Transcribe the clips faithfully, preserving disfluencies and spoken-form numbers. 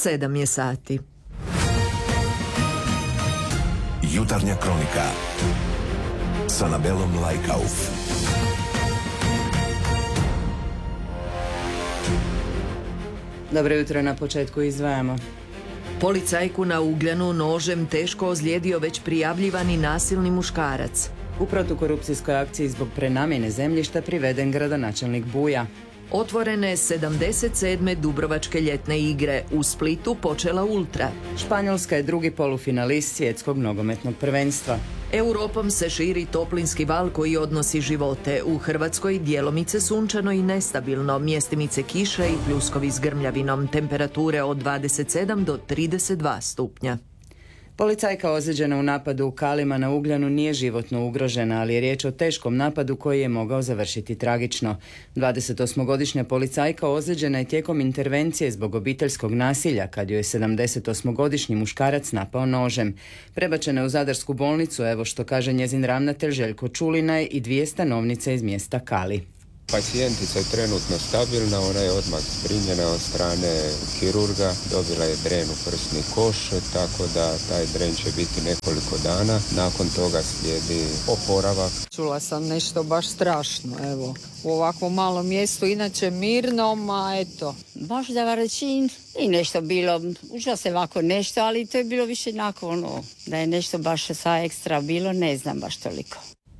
Sedam je sati. Jutarnja kronika s Anabelom Lajkauf. Dobro jutro, na početku izdvajamo. Policajku na Ugljanu nožem teško ozlijedio već prijavljivani nasilni muškarac. U protukorupcijskoj akciji zbog prenamjene zemljišta priveden gradonačelnik Buja. Otvorene sedamdeset sedme Dubrovačke ljetne igre, u Splitu počela Ultra. Španjolska je drugi polufinalist svjetskog nogometnog prvenstva. Europom se širi toplinski val koji odnosi živote. U Hrvatskoj djelomice sunčano i nestabilno, mjestimice kiše i pljuskovi s grmljavinom, temperature od dvadeset sedam do trideset dva stupnja. Policajka ozlijeđena u napadu u Kalima na Ugljanu nije životno ugrožena, ali je riječ o teškom napadu koji je mogao završiti tragično. dvadesetosmogodišnja policajka ozlijeđena je tijekom intervencije zbog obiteljskog nasilja kad joj je sedamdesetosmogodišnji muškarac napao nožem. Prebačena je u Zadarsku bolnicu, evo što kaže njezin ravnatelj Željko Čulinaj i dvije stanovnice iz mjesta Kali. Pacijentica je trenutno stabilna, ona je odmah zbrinjena od strane kirurga, dobila je dren u prsni koš, tako da taj dren će biti nekoliko dana, nakon toga slijedi oporavak. Čula sam nešto baš strašno, evo, u ovakvom malom mjestu, inače mirnom, a eto. Možda vareći i nešto bilo, uža se ovako nešto, ali to je bilo više nakon ono, da je nešto baš sa ekstra bilo, ne znam baš toliko.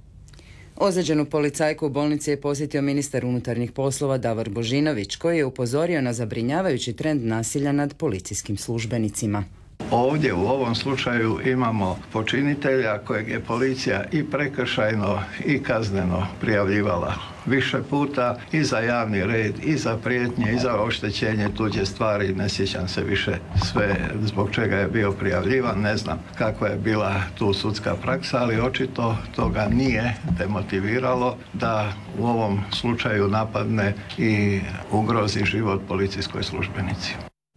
Ozlijeđenu policajku u bolnici je posjetio ministar unutarnjih poslova Davor Božinović, koji je upozorio na zabrinjavajući trend nasilja nad policijskim službenicima. Ovdje u ovom slučaju imamo počinitelja kojeg je policija i prekršajno i kazneno prijavljivala više puta i za javni red, i za prijetnje, i za oštećenje tuđe stvari. Ne sjećam se više sve zbog čega je bio prijavljivan, ne znam kakva je bila tu sudska praksa, ali očito toga nije demotiviralo da u ovom slučaju napadne i ugrozi život policijskoj službenici.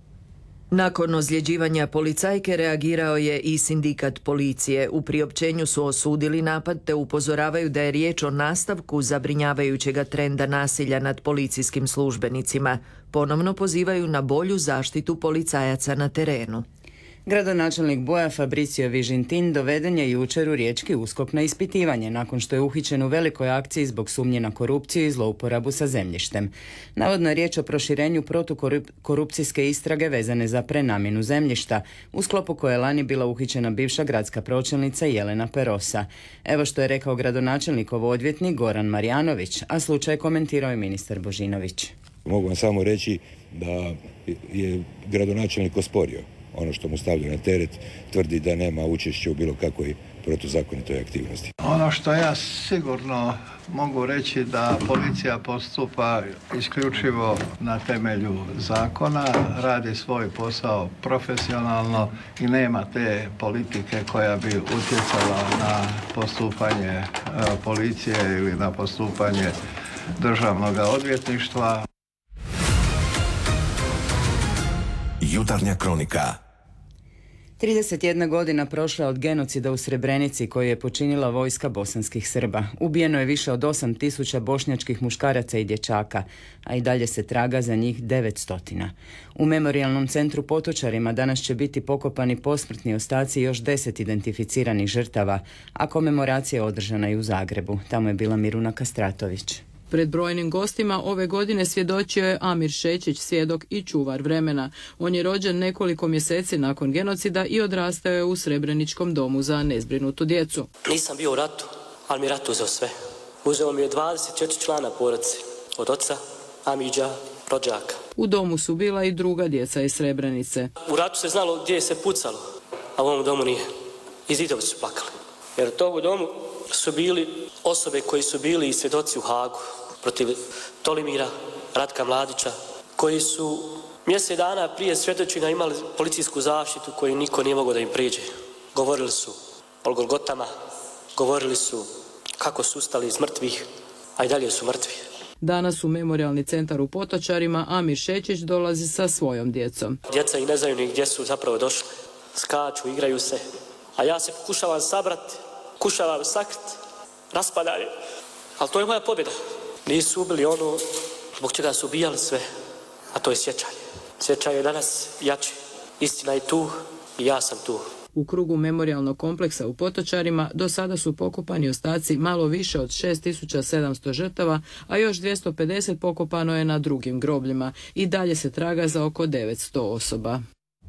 Nakon ozljeđivanja policajke reagirao je i sindikat policije. U priopćenju su osudili napad te upozoravaju da je riječ o nastavku zabrinjavajućega trenda nasilja nad policijskim službenicima. Ponovno pozivaju na bolju zaštitu policajaca na terenu. Gradonačelnik Buja Fabricio Vižintin doveden je jučer u riječki USKOK na ispitivanje nakon što je uhićen u velikoj akciji zbog sumnje na korupciju i zlouporabu sa zemljištem. Navodno je riječ o proširenju protukorupcijske istrage vezane za prenamjenu zemljišta, u sklopu koje je lani bila uhićena bivša gradska pročelnica Jelena Perosa. Evo što je rekao gradonačelnikov odvjetnik Goran Marjanović, a slučaj komentirao je ministar Božinović. Mogu vam samo reći da je gradonačelnik osporio ono što mu stavlja na teret, tvrdi da nema učešća u bilo kakvoj protuzakonitoj aktivnosti. Ono što ja sigurno mogu reći da policija postupa isključivo na temelju zakona, radi svoj posao profesionalno i nema te politike koja bi utjecala na postupanje policije ili na postupanje državnog odvjetništva. Jutarnja kronika. trideset jedna godina prošla od genocida u Srebrenici koji je počinila vojska bosanskih Srba. Ubijeno je više od osam tisuća bošnjačkih muškaraca i dječaka, a i dalje se traga za njih devetsto. U memorijalnom centru Potočarima danas će biti pokopani posmrtni ostaci još deset identificiranih žrtava, a komemoracija je održana i u Zagrebu. Tamo je bila Miruna Kastratović. Pred brojnim gostima ove godine svjedočio je Amir Šećić, svjedok i čuvar vremena. On je rođen nekoliko mjeseci nakon genocida i odrastao je u Srebreničkom domu za nezbrinutu djecu. Nisam bio u ratu, ali mi rat uzeo sve. Uzeo mi je dvadeset četiri člana porodice, od oca, Amidža, rođaka. U domu su bila i druga djeca iz Srebrenice. U ratu se znalo gdje se pucalo, a u ovom domu nije. I zidovi su plakali. Jer u tom domu su bili osobe koji su bili i svjedoci u Hagu protiv Tolimira, Ratka Mladića, koji su mjesec dana prije svjedočenja imali policijsku zaštitu koju niko nije mogao da im priđe. Govorili su o Golgotama, govorili su kako su ustali iz mrtvih, a i dalje su mrtvi. Danas u memorijalni centar u Potočarima Amir Šećić dolazi sa svojom djecom. Djeca i ne znaju ni gdje su zapravo došli. Skaču, igraju se, a ja se pokušavam sabrati, pokušavam sakriti, raspadanje. Ali to je moja pobjeda. Nisu ubili ono zbog čega su ubijali sve, a to je sjećanje. Sjećanje je danas jače Istina je tu i ja sam tu. U krugu memorijalnog kompleksa u Potočarima do sada su pokopani ostaci malo više od šest tisuća sedamsto žrtava, a još dvjesto pedeset pokopano je na drugim grobljima. I dalje se traga za oko devetsto osoba.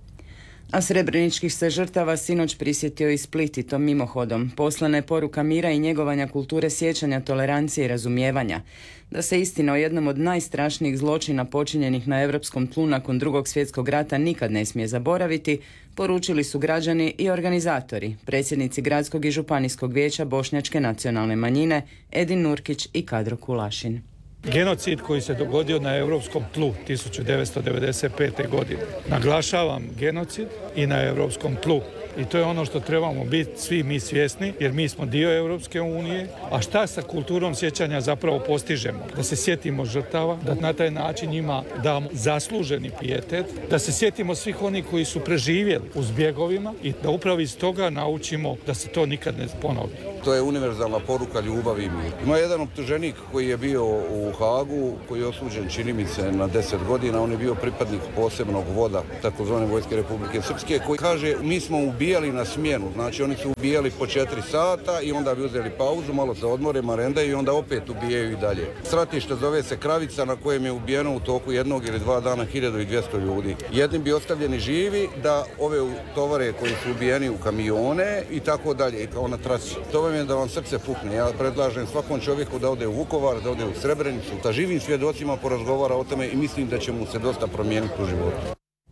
A srebreničkih se žrtava sinoć prisjetio i Split i to mimohodom. Poslana je poruka mira i njegovanja kulture sjećanja, tolerancije i razumijevanja. Da se istina o jednom od najstrašnijih zločina počinjenih na europskom tlu nakon Drugog svjetskog rata nikad ne smije zaboraviti, poručili su građani i organizatori, predsjednici Gradskog i Županijskog vijeća Bošnjačke nacionalne manjine Edin Nurkić i Kadro Kulašin. Genocid koji se dogodio na europskom tlu tisuću devetsto devedeset pete. godine. Naglašavam genocid i na europskom tlu. I to je ono što trebamo biti svi mi svjesni, jer mi smo dio Europske unije. A šta sa kulturom sjećanja zapravo postižemo? Da se sjetimo žrtava, da na taj način njima damo zasluženi pijetet, da se sjetimo svih onih koji su preživjeli u zbjegovima i da upravo iz toga naučimo da se to nikad ne ponovi. To je univerzalna poruka ljubavi i mir. Ima jedan optuženik koji je bio u Hagu, koji je osuđen, čini mi se, na deset godina. On je bio pripadnik posebnog voda, takozvane vojske Republike Srpske, koji kaže mi smo ubijali na smjenu. Znači oni su ubijali po četiri sata i onda bi uzeli pauzu, malo se odmore, marendaju i onda opet ubijaju i dalje. Stratište zove se Kravica, na kojem je ubijeno u toku jednog ili dva dana hiljadu dvjesto ljudi. Jedni bi ostavljeni živi da ove tovare koji su ubijeni u kamione i tako dalje, kao na trasi. To vam je da vam srce pukne. Ja predlažem svakom čovjeku da ode u Vukovar, da ode u Srebrenicu, da živim svjedocima porazgovara o tome i mislim da će mu se dosta promijeniti u životu.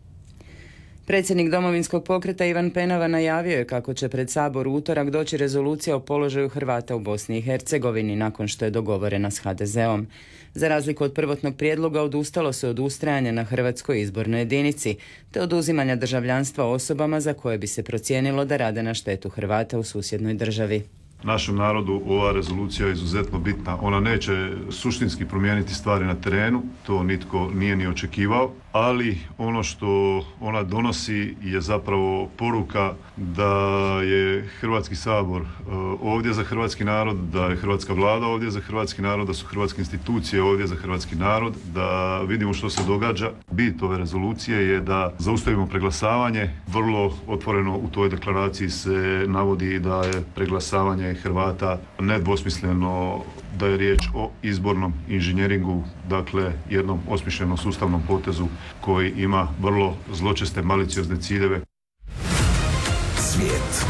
Predsjednik Domovinskog pokreta Ivan Penava najavio je kako će pred Sabor u utorak doći rezolucija o položaju Hrvata u Bosni i Hercegovini nakon što je dogovorena s ha de zet-om. Za razliku od prvotnog prijedloga odustalo se od ustrajanja na hrvatskoj izbornoj jedinici te oduzimanja državljanstva osobama za koje bi se procijenilo da rade na štetu Hrvata u susjednoj državi. Našem narodu ova rezolucija je izuzetno bitna. Ona neće suštinski promijeniti stvari na terenu, to nitko nije ni očekivao, ali ono što ona donosi je zapravo poruka da je Hrvatski sabor ovdje za hrvatski narod, da je hrvatska vlada ovdje za hrvatski narod, da su hrvatske institucije ovdje za hrvatski narod, da vidimo što se događa. Bit ove rezolucije je da zaustavimo preglasavanje. Vrlo otvoreno u toj deklaraciji se navodi da je preglasavanje Hrvata nedvosmisleno, da je riječ o izbornom inženjeringu, dakle jednom osmišljenom sustavnom potezu koji ima vrlo zločeste maliciozne ciljeve. Svijet.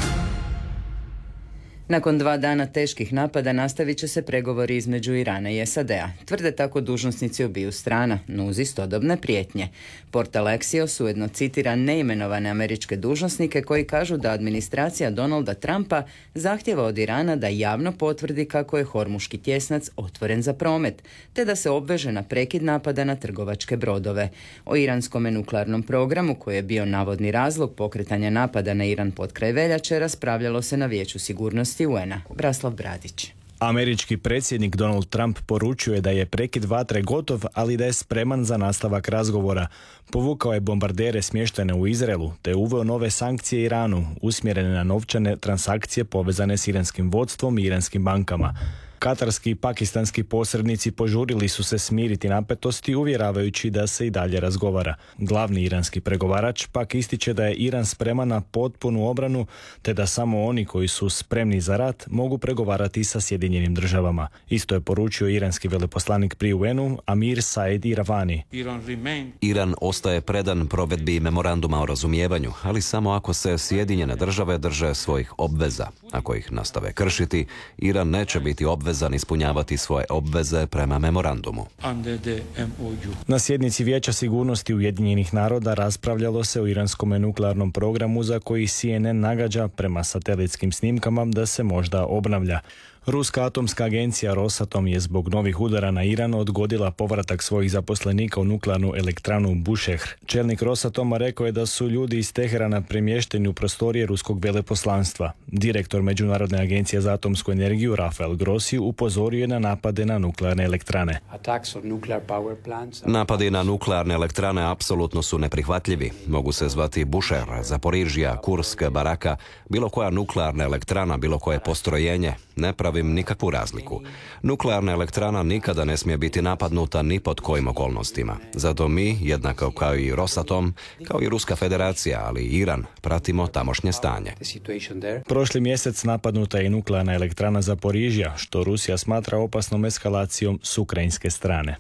Nakon dva dana teških napada nastavit će se pregovori između Irana i es a de a. Tvrde tako dužnosnici obiju strana, no uz istodobne prijetnje. Portal Axios ujedno citira neimenovane američke dužnosnike koji kažu da administracija Donalda Trumpa zahtjeva od Irana da javno potvrdi kako je Hormuški tjesnac otvoren za promet, te da se obveže na prekid napada na trgovačke brodove. O iranskom nuklearnom programu, koji je bio navodni razlog pokretanja napada na Iran potkraj veljače, raspravljalo se na Vijeću sigurnosti u en a. Braslav Bradić. Američki predsjednik Donald Trump poručuje da je prekid vatre gotov, ali da je spreman za nastavak razgovora. Povukao je bombardere smještene u Izraelu, te uveo nove sankcije Iranu, usmjerene na novčane transakcije povezane s iranskim vodstvom i iranskim bankama. Katarski i pakistanski posrednici požurili su se smiriti napetosti, uvjeravajući da se i dalje razgovara. Glavni iranski pregovarač pak ističe da je Iran spreman na potpunu obranu, te da samo oni koji su spremni za rat mogu pregovarati sa Sjedinjenim državama. Isto je poručio iranski veleposlanik pri u en u Amir Said Iravani. Iran ostaje predan provedbi memoranduma o razumijevanju, ali samo ako se Sjedinjene države drže svojih obveza. Ako ih nastave kršiti, Iran neće biti obvezan ispunjavati svoje obveze prema memorandumu. Na sjednici Vijeća sigurnosti Ujedinjenih naroda raspravljalo se o iranskom nuklearnom programu za koji C N N nagađa prema satelitskim snimkama da se možda obnavlja. Ruska atomska agencija Rosatom je zbog novih udara na Iran odgodila povratak svojih zaposlenika u nuklearnu elektranu Bushehr. Čelnik Rosatoma rekao je da su ljudi iz Teherana premješteni u prostorije ruskog veleposlanstva. Direktor Međunarodne agencije za atomsku energiju Rafael Grossi upozorio je na napade na nuklearne elektrane. Napadi na nuklearne elektrane apsolutno su neprihvatljivi. Mogu se zvati Bushehr, Zaporižija, Kursk, Baraka, bilo koja nuklearna elektrana, bilo koje postrojenje. Nepravilno pravim nikakvu razliku. Nuklearna elektrana nikada ne smije biti napadnuta ni pod kojim okolnostima. Zato mi, jednako kao i Rosatom, kao i Ruska federacija, ali i Iran, pratimo tamošnje stanje. Prošli mjesec napadnuta je i nuklearna elektrana Zaporižja, što Rusija smatra opasnom eskalacijom s ukrajinske strane.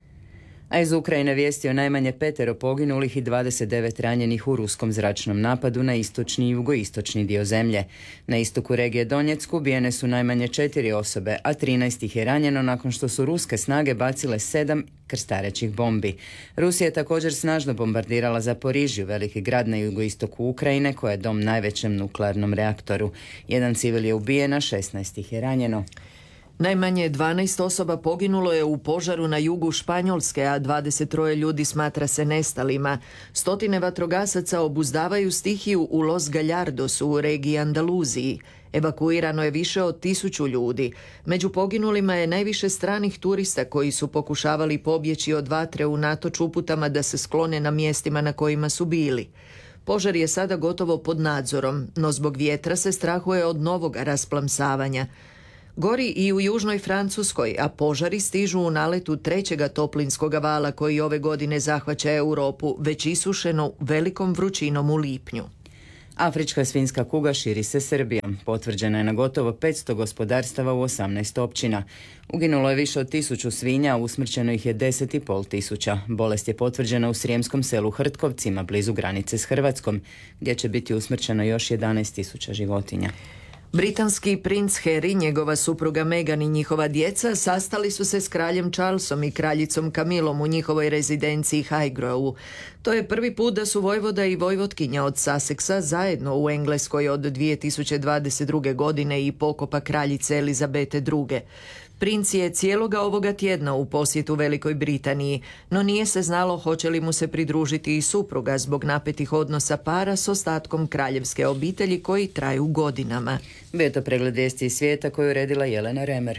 A iz Ukrajine vijesti o najmanje petero poginulih i dvadeset devet ranjenih u ruskom zračnom napadu na istočni i jugoistočni dio zemlje. Na istoku regije Donjeck ubijene su najmanje četiri osobe, a trinaest ih je ranjeno nakon što su ruske snage bacile sedam krstarećih bombi. Rusija je također snažno bombardirala Zaporižju, veliki grad na jugoistoku Ukrajine, koja je dom najvećem nuklearnom reaktoru. Jedan civil je ubijen, a šesnaest ih je ranjeno. Najmanje dvanaest osoba poginulo je u požaru na jugu Španjolske, a dvadeset troje ljudi smatra se nestalima. Stotine vatrogasaca obuzdavaju stihiju u Los Gallardosu u regiji Andaluziji. Evakuirano je više od tisuću ljudi. Među poginulima je najviše stranih turista koji su pokušavali pobjeći od vatre unatoč uputama da se sklone na mjestima na kojima su bili. Požar je sada gotovo pod nadzorom, no zbog vjetra se strahuje od novog rasplamsavanja. Gori i u južnoj Francuskoj, a požari stižu u naletu trećega toplinskog vala koji ove godine zahvaća Europu, već isušeno velikom vrućinom u lipnju. Afrička svinjska kuga širi se Srbijom. Potvrđena je na gotovo petsto gospodarstava u osamnaest općina. Uginulo je više od tisuću svinja, a usmrćeno ih je deset i pol tisuća. Bolest je potvrđena u srijemskom selu Hrtkovcima, blizu granice s Hrvatskom, gdje će biti usmrćeno još jedanaest tisuća životinja. Britanski princ Harry, njegova supruga Meghan i njihova djeca sastali su se s kraljem Charlesom i kraljicom Camillom u njihovoj rezidenciji Highgrove. To je prvi put da su vojvoda i vojvotkinja od Sussexa zajedno u Engleskoj od dvije tisuće dvadeset druge. godine i pokopa kraljice Elizabete druge. Princ je cijeloga ovoga tjedna u posjetu Velikoj Britaniji, no nije se znalo hoće li mu se pridružiti i supruga zbog napetih odnosa para s ostatkom kraljevske obitelji koji traju godinama. Bio to pregled vijesti iz svijeta koju je uredila Jelena Remer.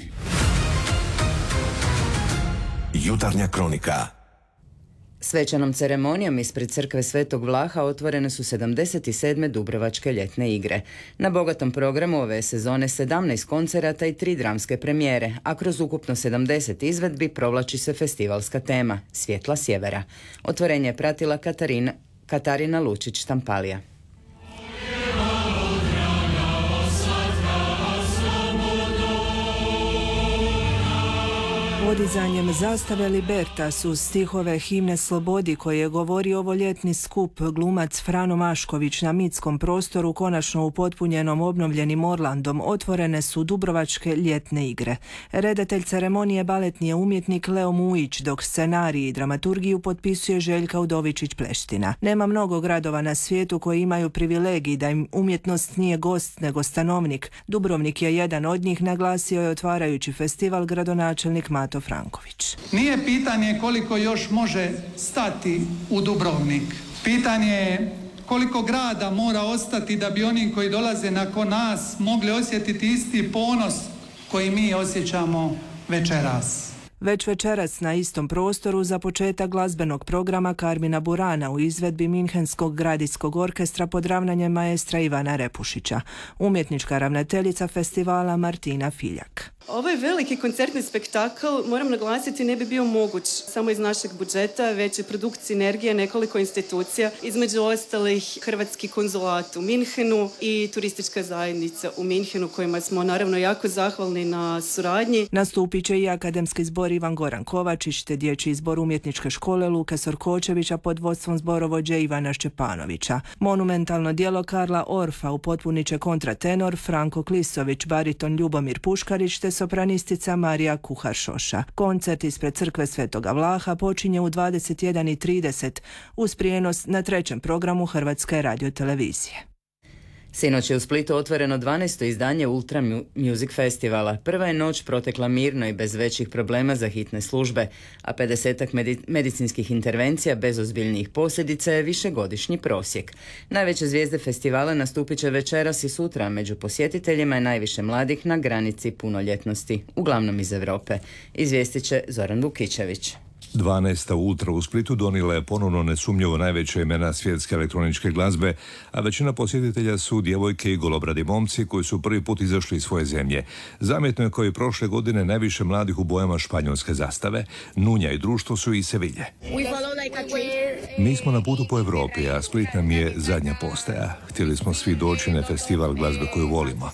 Jutarnja kronika. Svečanom ceremonijom ispred crkve Svetog Vlaha otvorene su sedamdeset sedme Dubrovačke ljetne igre. Na bogatom programu ove sezone sedamnaest koncerata i tri dramske premijere, a kroz ukupno sedamdeset izvedbi provlači se festivalska tema Svjetla sjevera. Otvorenje je pratila Katarina, Katarina Lučić-Štampalija. Podizanjem zastave Libertas uz stihove himne Slobodi koje je govorio ovo ljetni skup glumac Frano Mašković na mitskom prostoru konačno upotpunjenom obnovljenim Orlandom otvorene su Dubrovačke ljetne igre. Redatelj ceremonije baletni je umjetnik Leo Mujić, dok scenarij i dramaturgiju potpisuje Željka Udovičić-Pleština. Nema mnogo gradova na svijetu koji imaju privilegij da im umjetnost nije gost nego stanovnik. Dubrovnik je jedan od njih, naglasio je otvarajući festival gradonačelnik Mato Franković. Nije pitanje koliko još može stati u Dubrovnik. Pitanje je koliko grada mora ostati da bi oni koji dolaze nakon nas mogli osjetiti isti ponos koji mi osjećamo večeras. Već večeras na istom prostoru za početak glazbenog programa Karmina Burana u izvedbi Minhenskog gradijskog orkestra pod ravnanjem maestra Ivana Repušića. Umjetnička ravnateljica festivala Martina Filjak. Ovaj veliki koncertni spektakl, moram naglasiti, ne bi bio moguć samo iz našeg budžeta, već je produkt sinergije nekoliko institucija, između ostalih Hrvatski konzulat u Minhenu i turistička zajednica u Minhenu, kojima smo naravno jako zahvalni na suradnji. Nastupit će i akademski zbor Ivan Goran Kovačić te dječji zbor umjetničke škole Luke Sorkočevića pod vodstvom zborovođe Ivana Šćepanovića. Monumentalno djelo Karla Orfa upotpunit će kontratenor Franko Klisović, bariton Ljubomir Puškarić te sopranistica Marija Kuhar-Šoša. Koncert ispred crkve Svetoga Vlaha počinje u dvadeset jedan i trideset uz prijenos na trećem programu Hrvatske radiotelevizije. Sinoć je u Splitu otvoreno dvanaesto izdanje Ultra Music Festivala. Prva je noć protekla mirno i bez većih problema za hitne službe, a pedesetak medi- medicinskih intervencija bez ozbiljnijih posljedica je višegodišnji prosjek. Najveće zvijezde festivala nastupit će večeras i sutra, među posjetiteljima je najviše mladih na granici punoljetnosti, uglavnom iz Europe. Izvijestit će Zoran Vukićević. dvanaesta Ultra u Splitu donijela je ponovno nesumnjivo najveće imena svjetske elektroničke glazbe, a većina posjetitelja su djevojke i golobradi momci koji su prvi put izašli iz svoje zemlje. Zamjetno je kao i prošle godine najviše mladih u bojama španjolske zastave. Nunja i društvo su iz Sevilje. Mi smo na putu po Europi, a Split nam je zadnja postaja. Htjeli smo svi doći na festival glazbe koju volimo.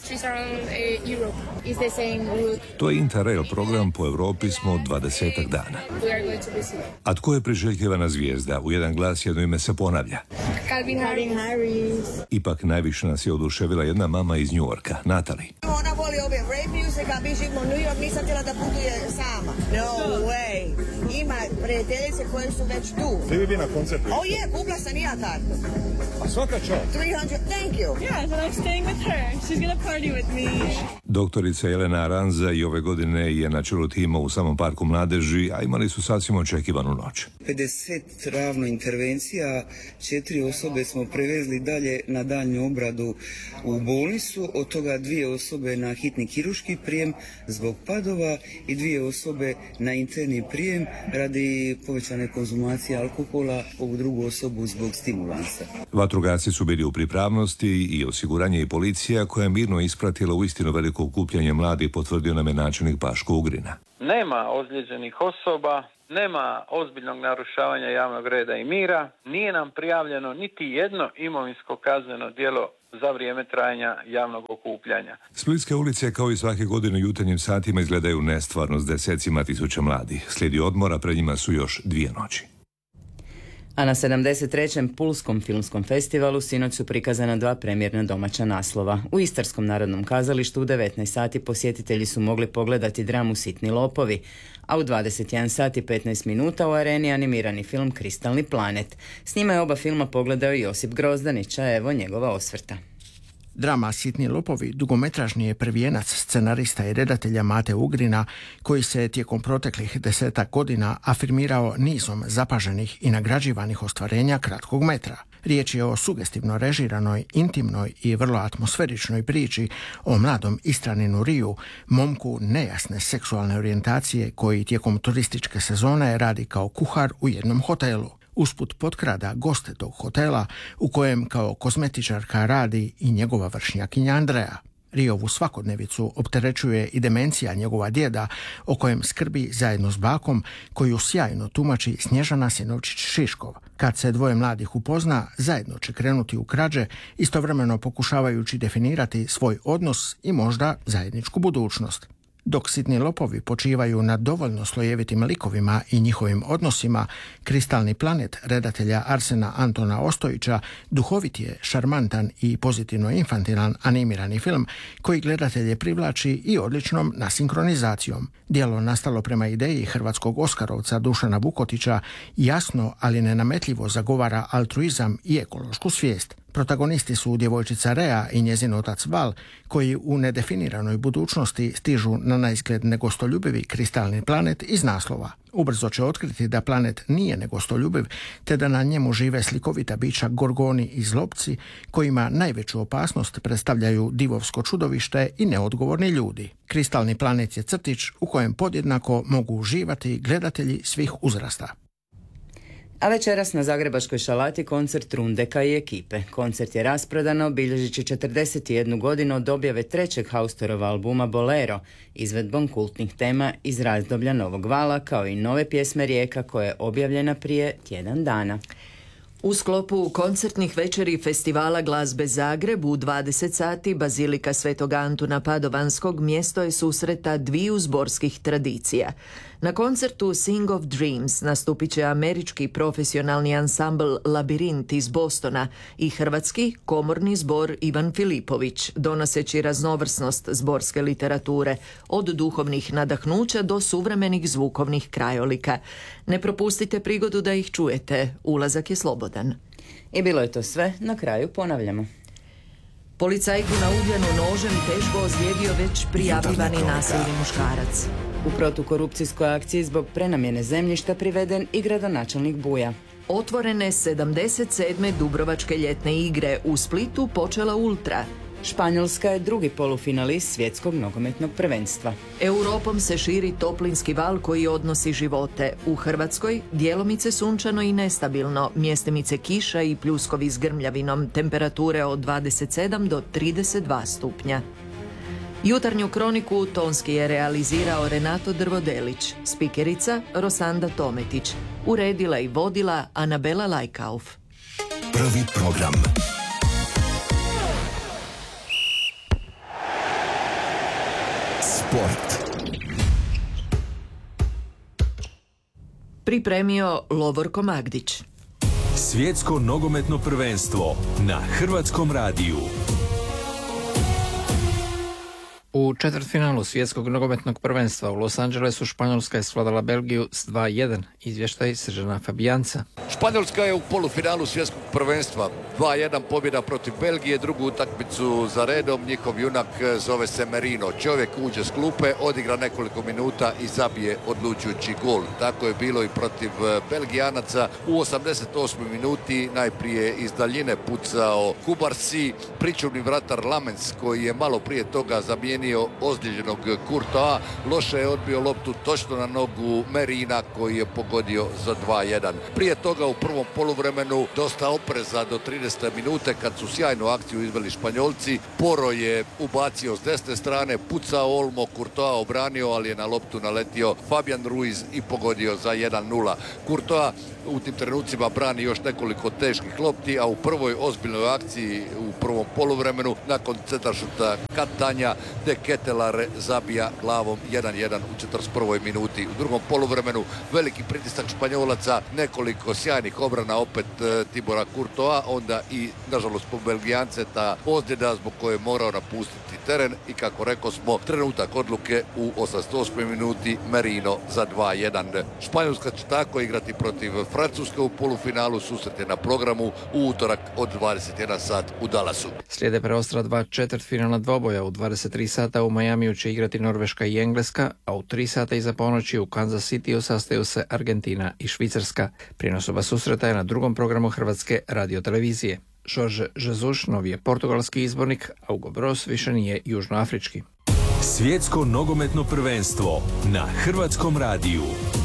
To je Interrail program, po Europi smo dvadesetak dana. A tko je priželjkivana zvijezda? U jedan glas jedno ime se ponavlja. Calvin Harris. Ipak najviše nas je oduševila jedna mama iz New Yorka, Natalie. Ona voli ove rap music, a mi živimo u New York, nisam htjela da putuje sama. No way. Ima prijateljice koje su već tu. Ti bi bi na koncertu? Oh yeah, kupla sam i ja kartu. A svaka čast. tristo, thank you. Yeah, but I'm staying with her. She's gonna party with me. Doktorica Jelena Aranza i ove godine je na čelu tima u samom parku mladeži, a imali su sasvim očekivanu noć. pedeset ravno intervencija, četiri osobe smo prevezli dalje na daljnju obradu u bolnicu, od toga dvije osobe na hitni kirurški prijem zbog padova i dvije osobe na interni prijem radi povećane konzumacije alkohola, ovu drugu osobu zbog stimulansa. Vatrogasci su bili u pripravnosti i osiguranje i policija koja je mirno ispratila uistinu veliko okupljanje mladih, potvrdio nam je načelnik Paško Ugrina. Nema ozlijeđenih osoba, nema ozbiljnog narušavanja javnog reda i mira, nije nam prijavljeno niti jedno imovinsko kazneno djelo za vrijeme trajanja javnog okupljanja. Splitske ulice kao i svake godine u jutarnjim satima izgledaju nestvarno s desecima tisuća mladih. Slijedi odmora, pred njima su još dvije noći. A na sedamdeset trećem Pulskom filmskom festivalu sinoć su prikazana dva premijerna domaća naslova. U Istarskom narodnom kazalištu u devetnaest sati posjetitelji su mogli pogledati dramu Sitni lopovi, a u dvadeset jedan sati i petnaest minuta u Areni animirani film Kristalni planet. S njima je oba filma pogledao Josip Grozdanić, a evo njegova osvrta. Drama Sitni lopovi dugometražni je prvijenac scenarista i redatelja Mate Ugrina, koji se tijekom proteklih desetak godina afirmirao nizom zapaženih i nagrađivanih ostvarenja kratkog metra. Riječ je o sugestivno režiranoj, intimnoj i vrlo atmosferičnoj priči o mladom Istraninu Riju, momku nejasne seksualne orijentacije koji tijekom turističke sezone radi kao kuhar u jednom hotelu. Usput potkrada goste tog hotela u kojem kao kozmetičarka radi i njegova vršnjakinja Andreja. Riovu svakodnevicu opterećuje i demencija njegova djeda, o kojem skrbi zajedno s bakom, koju sjajno tumači Snježana Sinovčić-Šiškov. Kad se dvoje mladih upozna, zajedno će krenuti u krađe, istovremeno pokušavajući definirati svoj odnos i možda zajedničku budućnost. Dok Sitni lopovi počivaju na dovoljno slojevitim likovima i njihovim odnosima, Kristalni planet redatelja Arsena Antona Ostojića duhovit je, šarmantan i pozitivno infantilan animirani film koji gledatelje privlači i odličnom nasinkronizacijom. Djelo nastalo prema ideji hrvatskog oskarovca Dušana Vukotića jasno, ali nenametljivo zagovara altruizam i ekološku svijest. Protagonisti su djevojčica Rea i njezin otac Val, koji u nedefiniranoj budućnosti stižu na naizgled negostoljubivi kristalni planet iz naslova. Ubrzo će otkriti da planet nije negostoljubiv, te da na njemu žive slikovita bića gorgoni i zlobci, kojima najveću opasnost predstavljaju divovsko čudovište i neodgovorni ljudi. Kristalni planet je crtić u kojem podjednako mogu uživati gledatelji svih uzrasta. A večeras na Zagrebačkoj šalati koncert Rundeka i ekipe. Koncert je rasprodan, obilježići četrdeset jednu godinu od objave trećeg Haustorova albuma Bolero, izvedbom kultnih tema iz razdoblja Novog vala, kao i nove pjesme Rijeka koja je objavljena prije tjedan dana. U sklopu koncertnih večeri Festivala glazbe Zagreb u dvadeset sati Bazilika Svetog Antuna Padovanskog mjesto je susreta dviju zborskih tradicija. Na koncertu Sing of Dreams nastupit će američki profesionalni ansambl Labirint iz Bostona i hrvatski komorni zbor Ivan Filipović, donoseći raznovrsnost zborske literature, od duhovnih nadahnuća do suvremenih zvukovnih krajolika. Ne propustite prigodu da ih čujete, ulazak je slobodan. I bilo je to sve, na kraju ponavljamo. Policajku na Ugljanu nožem teško ozlijedio već prijavljivani nasilni muškarac. U protukorupcijskoj akciji zbog prenamjene zemljišta priveden i gradonačelnik Buja. Otvorene sedamdeset sedme Dubrovačke ljetne igre, u Splitu počela Ultra. Španjolska je drugi polufinalist svjetskog nogometnog prvenstva. Europom se širi toplinski val koji odnosi živote. U Hrvatskoj djelomice sunčano i nestabilno, mjestimice kiša i pljuskovi s grmljavinom, temperature od dvadeset sedam do trideset dva stupnja. Jutarnju kroniku tonski je realizirao Renato Drvodelić, spikerica Rosanda Tometić, uredila i vodila Anabela Lajkauf. Prvi program. Sport. Pripremio Lovorko Magdić. Svjetsko nogometno prvenstvo na Hrvatskom radiju. U četvrtfinalu svjetskog nogometnog prvenstva u Los Angelesu Španjolska je svladala Belgiju s dva jedan. Izvještaj Sržana Fabijanca. Španjolska je u polufinalu svjetskog prvenstva. dva jedan pobjeda protiv Belgije, drugu utakmicu za redom. Njihov junak zove se Merino. Čovjek uđe s klupe, odigra nekoliko minuta i zabije odlučujući gol. Tako je bilo i protiv Belgijanaca. U osamdeset osmoj minuti najprije iz daljine pucao Kubarsi, pričuvni vratar Lamens koji je malo prije toga zamijenio ozlijeđenog Courtois. Loše je odbio loptu točno na nogu Merina koji je pogodio za dva jedan. Prije toga u prvom poluvremenu dosta opreza do tridesete minute kad su sjajnu akciju izveli Španjolci. Poro je ubacio s desne strane, pucao Olmo, Courtois obranio, ali je na loptu naletio Fabian Ruiz i pogodio za jedan nula. Courtois u tim trenucima brani još nekoliko teških lopti, a u prvoj ozbiljnoj akciji u prvom poluvremenu nakon centaršuta Katanja De Ketelare zabija glavom jedan jedan u četrdeset prvoj minuti. U drugom poluvremenu veliki pritisak Španjolaca, nekoliko sjajnih obrana opet e, Tibora Courtois, onda i nažalost po Belgijance ta ozljeda zbog koje je morao napustiti teren i kako rekao smo trenutak odluke u osamdeset osmoj minuti Merino za dva jedan. Španjolska će tako igrati protiv Francuske u polufinalu, susret je na programu u utorak od dvadeset jedan sat u Dallasu. Slijede preostala dva četvrtfinalna dvoboja. U dvadeset tri sata u Majamiju će igrati Norveška i Engleska, a u tri sata iza ponoći u Kansas Cityu sastaju se Argentina i Švicarska. Prijenos oba susreta je na drugom programu Hrvatske radiotelevizije. Jorge Jesus novi je portugalski izbornik, a Hugo Broz više nije južnoafrički. Svjetsko nogometno prvenstvo na Hrvatskom radiju.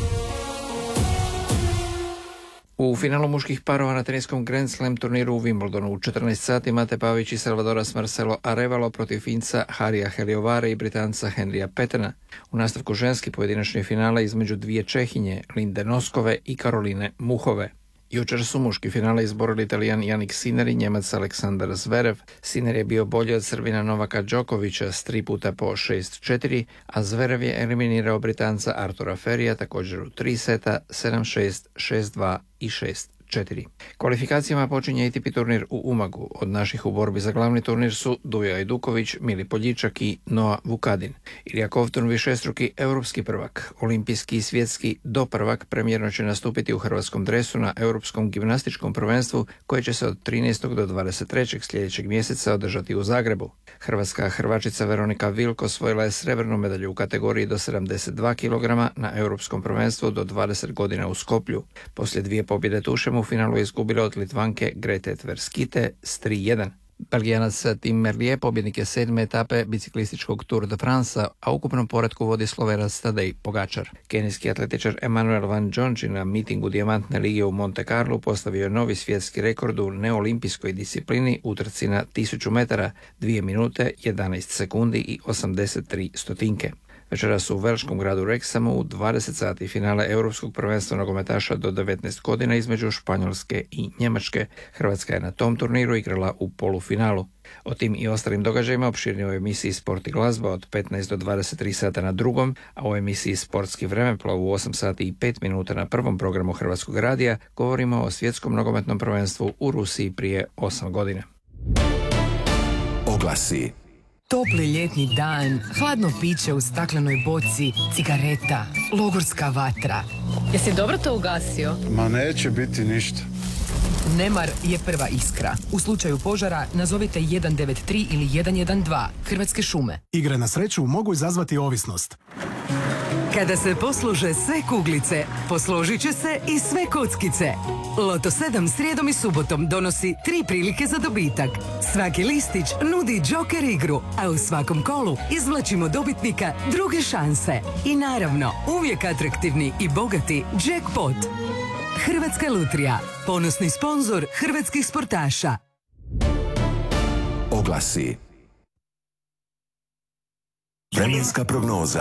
U finalu muških parova na teniskom Grand Slam turniru u Wimbledonu u četrnaest sati Mate Pavić i Salvadoras Marcelo Arevalo protiv Finca Harija Heliovare i Britanca Henrya Petena. U nastavku ženski pojedinačni finale između dvije Čehinje, Linde Noskove i Karoline Muhove. Jučer su muški finale izborili Italijan Jannik Sinner i Njemac Aleksandar Zverev. Sinner je bio bolji od Srbina Novaka Đokovića s tri puta po šest četiri, a Zverev je eliminirao Britanca Artura Ferija također u tri seta, sedam šest, šest dva i šest četiri. Kvalifikacijama počinje A T P turnir u Umagu. Od naših u borbi za glavni turnir su Dujo Ajduković, Mili Poljičak i Noa Vukadin. Ilija Kovtun višestruki europski prvak, olimpijski i svjetski doprvak premjerno će nastupiti u hrvatskom dresu na europskom gimnastičkom prvenstvu koje će se od trinaestog do dvadeset trećeg sljedećeg mjeseca održati u Zagrebu. Hrvatska hrvačica Veronika Vilko osvojila je srebrnu medalju u kategoriji do sedamdeset dva kilograma na europskom prvenstvu do dvadeset godina u Skoplju. Poslije dvije pobjede tušem u finalu je izgubila od Litvanke Grete Tverskite s tri jedan. Belgijanac Tim Merlier pobjednik je sedme etape biciklističkog Tour de France, a u ukupnom poretku vodi Slovenac Tadej Pogačar. Kenijski atletičar Emanuel Van Džonči na mitingu Dijamantne lige u Monte Carlo postavio je novi svjetski rekord u neolimpijskoj disciplini u trci na tisuću metara, dvije minute, jedanaest sekundi i osamdeset tri stotinke. Večeras u velškom gradu Wrexhamu u dvadeset sati finale europskog prvenstva nogometaša do devetnaest godina između Španjolske i Njemačke. Hrvatska je na tom turniru igrala u polufinalu. O tim i ostalim događajima opširnije u emisiji Sport i glazba od petnaest do dvadeset tri sata na drugom, a u emisiji Sportski vremeplov u osam sati i pet minuta na prvom programu Hrvatskog radija govorimo o svjetskom nogometnom prvenstvu u Rusiji prije osam godina. Oglasi. Topli ljetni dan, hladno piće u staklenoj boci, cigareta, logorska vatra. Jesi dobro to ugasio? Ma neće biti ništa. Nemar je prva iskra. U slučaju požara nazovite jedan devet tri ili jedan jedan dva. Hrvatske šume. Igre na sreću mogu izazvati ovisnost. Kada se posluže sve kuglice, posložit će se i sve kockice. Loto sedam srijedom i subotom donosi tri prilike za dobitak. Svaki listić nudi džoker igru, a u svakom kolu izvlačimo dobitnika druge šanse. I naravno, uvijek atraktivni i bogati jackpot. Hrvatska lutrija, ponosni sponzor hrvatskih sportaša. Oglasi. Vremenska prognoza.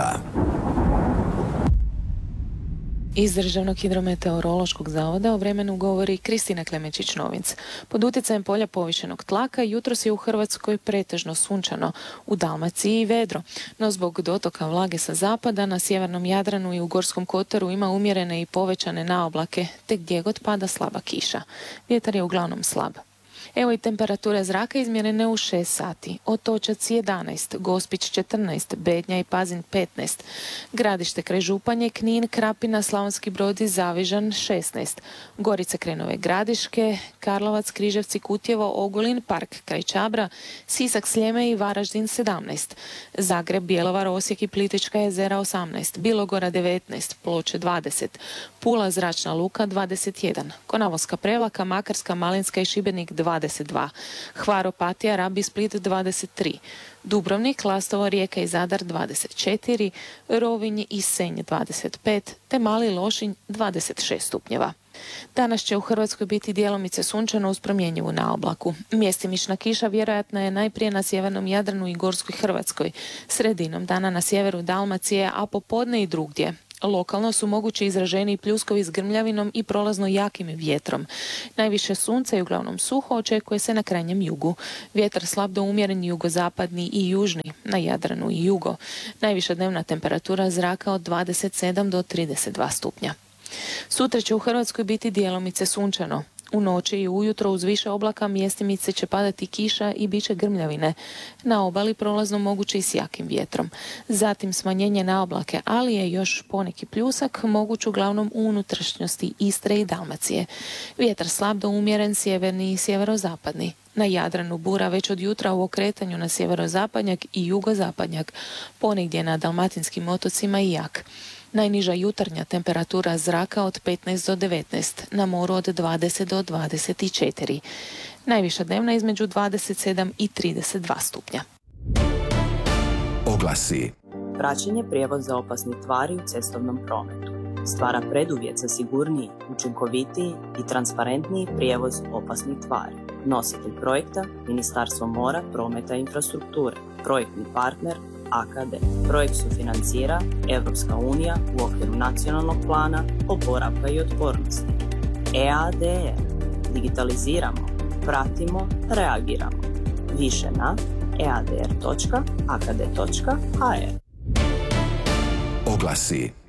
Iz Državnog hidrometeorološkog zavoda o vremenu govori Kristina Klemečić-Novinc. Pod utjecajem polja povišenog tlaka jutros je u Hrvatskoj pretežno sunčano, u Dalmaciji i vedro. No zbog dotoka vlage sa zapada na sjevernom Jadranu i u Gorskom kotaru ima umjerene i povećane naoblake, te gdje god pada slaba kiša. Vjetar je uglavnom slab. Evo i temperature zraka izmjerene u šest sati. Otočac jedanaest, Gospić četrnaest, Bednja i Pazin petnaest, Gradište kraj Županje, Knin, Krapina, Slavonski Brod i Zavižan šesnaest, Gorice kraj Nove Gradiške, Karlovac, Križevci, Kutjevo, Ogulin, Park kraj Čabra, Sisak, Sljeme i Varaždin sedamnaest, Zagreb, Bjelovar, Osijek i Plitvička jezera osamnaest, Bilogora devetnaest, Ploče dvadeset, Pula, Zračna luka dvadeset jedan, Konavoska Prevlaka, Makarska, Malinska i Šibenik dvadeset dva, Hvar, Opatija, Rab i Split dvadeset tri, Dubrovnik, Lastovo, Rijeka i Zadar dvadeset četiri, Rovinj i Senj dvadeset pet, te Mali Lošinj dvadeset šest stupnjeva. Danas će u Hrvatskoj biti djelomice sunčano uz promjenjivu naoblaku. Mjestimična kiša vjerojatna je najprije na sjevernom Jadranu i Gorskoj Hrvatskoj, sredinom dana na sjeveru Dalmacije, a popodne i drugdje. Lokalno su mogući izraženiji pljuskovi s grmljavinom i prolazno jakim vjetrom. Najviše sunca i uglavnom suho očekuje se na krajnjem jugu. Vjetar slab do umjeren jugozapadni i južni, na Jadranu i jugo. Najviša dnevna temperatura zraka od dvadeset sedam do trideset dva stupnja. Sutra će u Hrvatskoj biti djelomice sunčano. U noći i ujutro uz više oblaka mjestimice će padati kiša i bit će grmljavine. Na obali prolazno moguće i s jakim vjetrom. Zatim smanjenje na oblake, ali je još poneki pljusak moguć uglavnom u unutrašnjosti Istre i Dalmacije. Vjetar slab do umjeren sjeverni i sjeverozapadni. Na Jadranu bura već od jutra u okretanju na sjeverozapadnjak i jugozapadnjak. Ponegdje na dalmatinskim otocima i jak. Najniža jutarnja temperatura zraka od petnaest do devetnaest, na moru od dvadeset do dvadeset četiri. Najviša dnevna između dvadeset sedam i trideset dva stupnja. Oglasi. Praćenje prijevoza opasnih tvari u cestovnom prometu stvara preduvjet za sigurniji, učinkovitiji i transparentniji prijevoz opasnih tvari. Nositelj projekta Ministarstvo mora, prometa i infrastrukture. Projektni partner A K D. Projekt sufinancira Europska unija u okviru nacionalnog plana oporavka i otpornosti. E A D R. Digitaliziramo, pratimo, reagiramo. Više na e a d r točka a k d točka h r. Oglasi.